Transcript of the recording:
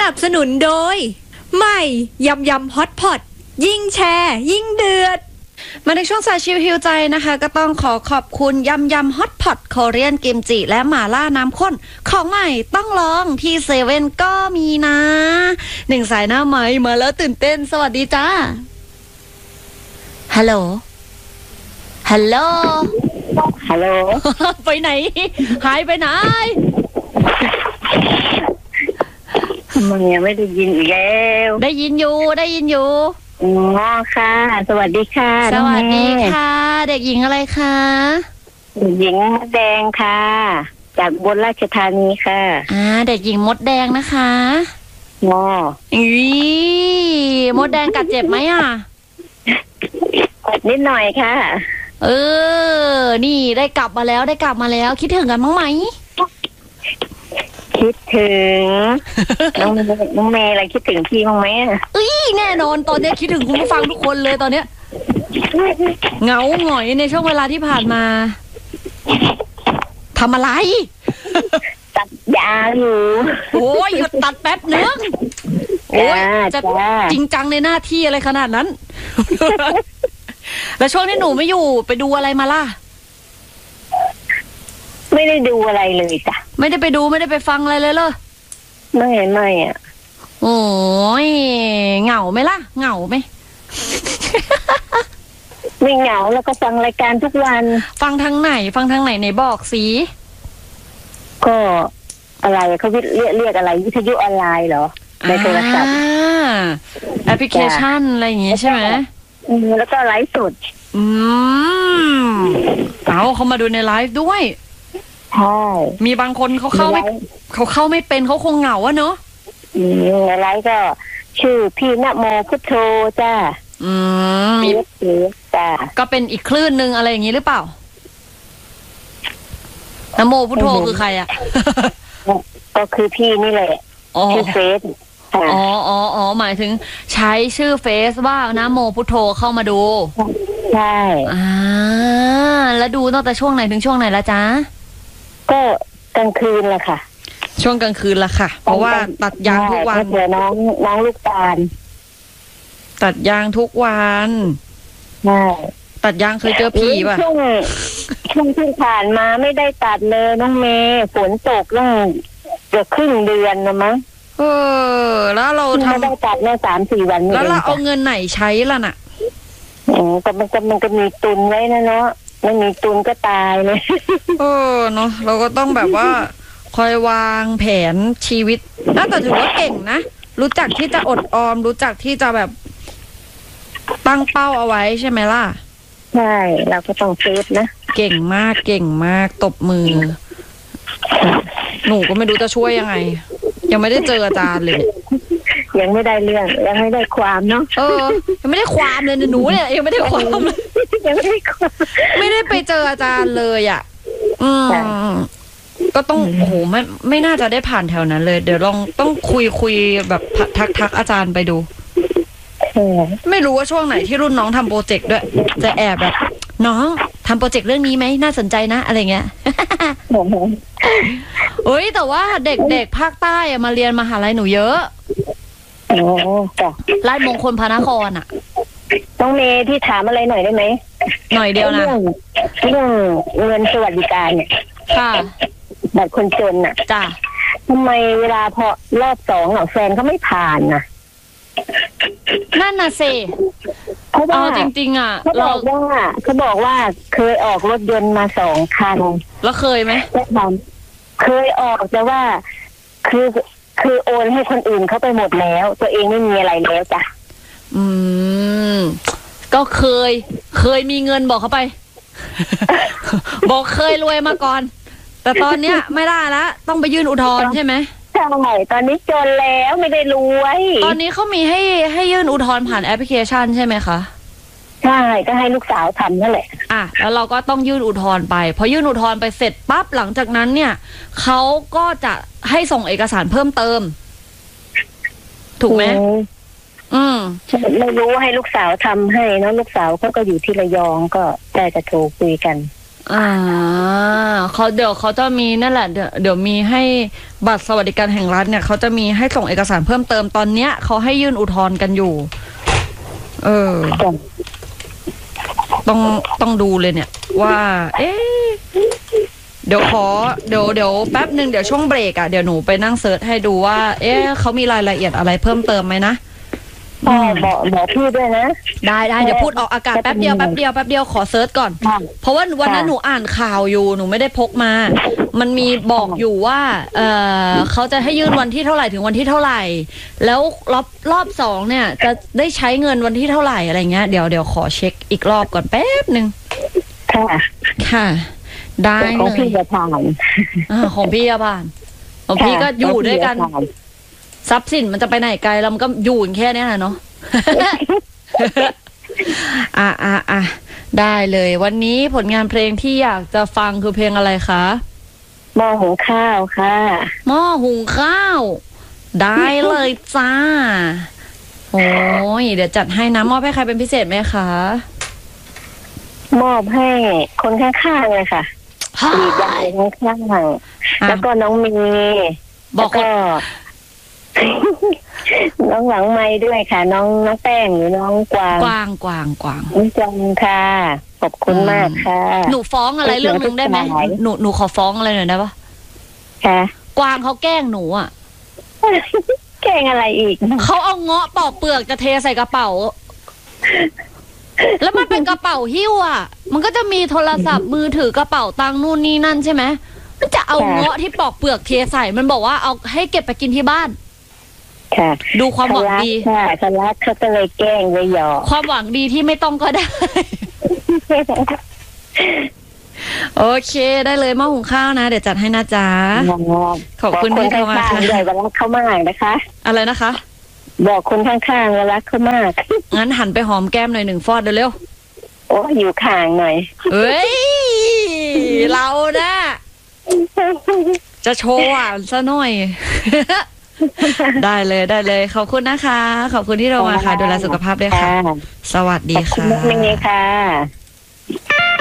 นับสนุนโดยใหม่ยำยำฮอตพอตยิ่งแชร์ยิ่งเดือดมาในช่วงสายชิลฮิวใจนะคะก็ต้องขอขอบคุณยำยำฮอตพอตโคเรียนกิมจิและหม่าล่าน้ำข้นของใหม่ต้องลองที่เซเว่นก็มีนะหนึ่งสายหน้าใหม่มาแล้วตื่นเต้นสวัสดีจ้าฮัลโหลฮัลโหลฮัลโหลไปไหนหายไปไหนทำไมยังไม่ได้ยินอีกแล้วได้ยินอยู่อ๋อค่ะสวัสดีค่ะสวัสดีค่ะเด็กหญิงอะไรคะเด็กหญิงมดแดงค่ะจากบนราชธานีค่ะเด็กหญิงมดแดงนะคะอ๋อมดแดงกัดเจ็บไหมนิดหน่อยค่ะนี่ได้กลับมาแล้วคิดถึงกันบ้างไหมคิดถึง น้องเมย์อะไรคิดถึงพี่บ้างไหมแน่นอนตอนนี้คิดถึงคุณผู้ฟังทุกคนเลยตอนเนี้ยเหงาหงอยในช่วงเวลาที่ผ่านมาทำอะไรตัดยาอยู่โอ้ยตัดแป๊บนึงโอ้ยจะจริงจังในหน้าที่อะไรขนาดนั้น แล้วช่วงที่หนูไม่อยู่ไปดูอะไรมาล่ะไม่ได้ดูอะไรเลยจ้ะไม่ได้ไปดูไม่ได้ไปฟังอะไรเลยเหรอไม่โอ้ยเหงาไหมล่ะเหงาไหมไม่เหงาแล้วก็ฟังรายการทุกวันฟังทางไหนไหนบอกสิก็อะไรเขาเรียกอะไรวิทยุออนไลน์เหรอในโทรศัพท์แอปพลิเคชันอะไรอย่างงี้ใช่ไหมแล้วก็ไลฟ์สดเขามาดูในไลฟ์ด้วยใช่มีบางคนเขาเข้าไม่เป็นเขาคงเหงาอะเนาะในไลฟ์ก็ชื่อพี่ณโมพุทโธจ้ามีจ้าก็เป็นอีกคลื่นนึงอะไรอย่างงี้หรือเปล่าณโมพุทโธคือใครอะก็คือพี่นี่แหละชื่อเฟซอ๋อหมายถึงใช้ชื่อเฟซว่าณโมพุทโธเข้ามาดูใช่แล้วดูตั้งแต่ช่วงไหนถึงช่วงไหนละจ๊ะก็กลางคืนแหละค่ะช่วงกลางคืนละค่ะเพราะว่าตัดยางทุกวันเจอน้องลูกตาลตัดยางทุกวันใช่ตัดยางเคยเจอผีป่ะช่วงที่ผ่านมาไม่ได้ตัดเลยน้องเมย์ฝนตกตั้งเกือบครึ่งเดือนนะมั้งแล้วเราทำไม่ได้ตัดเมื่อ3-4 วันแล้วเราเอาเงินไหนใช้ล่ะน่ะก็มันก็มีตุนไว้นะเนาะไม่มีตุนก็ตายเลยเนาะเราก็ต้องแบบว่าคอยวางแผนชีวิตน่าจะถือว่าเก่งนะรู้จักที่จะอดออมรู้จักที่จะแบบตั้งเป้าเอาไว้ใช่ไหมล่ะใช่เราก็ต้องเซฟนะเก่งมากตบมือหนูก็ไม่รู้จะช่วยยังไงยังไม่ได้เจออาจารย์เลยยังไม่ได้เรื่องยังไม่ได้ความเนาะยังไม่ได้ความเลยหนูเนี่ยยังไม่ได้ความยังไม่ได้ความไม่ได้ไปเจออาจารย์เลยอ่ะก็ต้องโอ้โหไม่น่าจะได้ผ่านแถวนั้นเลยเดี๋ยวลองต้องคุยแบบทักอาจารย์ไปดูไม่รู้ว่าช่วงไหนที่รุ่นน้องทำโปรเจกต์ด้วยจะแอบแบบน้องทำโปรเจกต์เรื่องนี้ไหมน่าสนใจนะอะไรเงี้ยแต่ว่าเด็กๆภาคใต้มาเรียนมหาลัยหนูเยอะจ้ะราชมงคลพระนครอ่ะต้องเมย์ที่ถามอะไรหน่อยได้ไหมหน่อยเดียวนะเรื่องเงินสวัสดิการเนี่ยค่ะบัตรคนจนน่ะจ้ะทำไมเวลาพอรอบ2แฟนเขาไม่ผ่านน่ะนั่นน่ะสิจริงๆอ่ะเขาบอกว่าเคยออกรถยนต์มา2 คันแล้วเคยไหมเคยออกแต่ว่าคือโอนให้คนอื่นเขาไปหมดแล้วตัวเองไม่มีอะไรแล้วจ้ะก็เคยมีเงินบอกเขาไป บอกเคยรวยมาก่อนแต่ตอนเนี้ยไม่ได้ละต้องไปยื่นอุทธรณ์ใช่ไหมใช่ตอนนี้จนแล้วไม่ได้รวยตอนนี้เขามีให้ยื่นอุทธรณ์ผ่านแอปพลิเคชันใช่ไหมคะใช่ก็ให้ลูกสาวทำนั่นแหละแล้วเราก็ต้องยื่นอุทธรณ์ไปพอยื่นอุทธรณ์ไปเสร็จปั๊บหลังจากนั้นเนี่ยเขาก็จะให้ส่งเอกสารเพิ่มเติมถูกไหมไม่รู้ว่าให้ลูกสาวทำให้เนาะลูกสาวเขาก็อยู่ที่ระยองก็ได้จะโทรคุยกันเดี๋ยวเขาจะมีนั่นแหละเดี๋ยวมีให้บัตรสวัสดิการแห่งรัฐเนี่ยเขาจะมีให้ส่งเอกสารเพิ่มเติมตอนเนี้ยเขาให้ยื่นอุทธรณ์กันอยู่ต้องดูเลยเนี่ยว่าเดี๋ยวแป๊บหนึ่งเดี๋ยวช่วงเบรกเดี๋ยวหนูไปนั่งเซิร์ชให้ดูว่าเขามีรายละเอียดอะไรเพิ่มเติมไหมนะบอกพี่ด้วยนะได้เดี๋ยวพูดออกอากาศแป๊บเดียวขอเซิร์ชก่อนเพราะว่าวันนั้นหนูอ่านข่าวอยู่หนูไม่ได้พกมามันมีบอกอยู่ว่าเขาจะให้ยื่นวันที่เท่าไหร่ถึงวันที่เท่าไหร่แล้วรอบสองเนี่ยจะได้ใช้เงินวันที่เท่าไหร่อะไรเงี้ยเดี๋ยวขอเช็คอีกรอบก่อนแป๊บนึงค่ะได้เลยของพี่จะผ่านของพี่จะผ่านของพี่ก็อยู่ด้วยกันทรัพย์สินมันจะไปไหนไกลแล้วมันก็อยู่แค่นี้แหละเนาะ ได้เลยวันนี้ผลงานเพลงที่อยากจะฟังคือเพลงอะไรคะหม้อหุงข้าวค่ะหม้อหุงข้าวได้เลยจ้าโอ้ยเดี๋ยวจัดให้นะมอบให้ใครเป็นพิเศษไหมคะมอบให้คนข้างๆเลยค่ะดีใจข้างๆแล้วก็น้องมีบอกก็น้องหลังไม้ด้วยค่ะน้องแป้งหรือน้องกวางน้องกวางค่ะขอบคุณมากค่ะหนูฟ้องอะไรเรื่องนึงได้ไหมหนูขอฟ้องอะไรหน่อยได้ปะค่ะกวางเขาแกล้งหนูแกล้งอะไรอีกเขาเอาเงาะปอกเปลือกจะเทใส่กระเป๋าแล้วมันเป็นกระเป๋าหิ้วมันก็จะมีโทรศัพท์มือถือกระเป๋าตังค์นู่นนี่นั่นใช่ไหมมันจะเอาเงาะที่ปอกเปลือกเทใส่มันบอกว่าเอาให้เก็บไปกินที่บ้านค่ะดูความหวังดีค่ะเขารักเขาก็เลยแกล้งเลยหยอกความหวังดีที่ไม่ต้องก็ได้ โอเคได้เลยหม้อหุงข้าวนะเดี๋ยวจัดให้นะจ๊ะขอบคุณที่เข้ามาค่ะใหญ่วันรักเขามากนะคะอะไรนะคะบอกคนข้างๆวันรักเขามากงั้นหันไปหอมแก้มหน่อย1 ฟอดเร็วโอ้อยู่ข้างหน่อยเอ้ยเรานะจะโชว์ซะหน่อย ได้เลยขอบคุณนะคะขอบคุณที่เรามาค่ะดูแลสุขภาพด้วยค่ะสวัสดีค่ะขอบคุณมากเลยค่ะ